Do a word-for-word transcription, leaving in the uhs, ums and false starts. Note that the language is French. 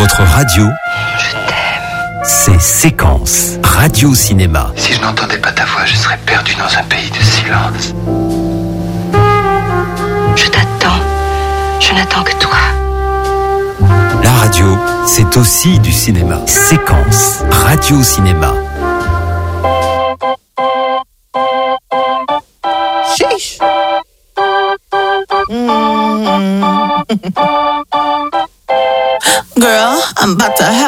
Votre radio, Je t'aime. c'est Séquence, radio-cinéma. Si je n'entendais pas ta voix, je serais perdu dans un pays de silence. Je t'attends. Je n'attends que toi. La radio, c'est aussi du cinéma. Séquence, radio-cinéma. Sheesh. Mm. Girl, I'm about to have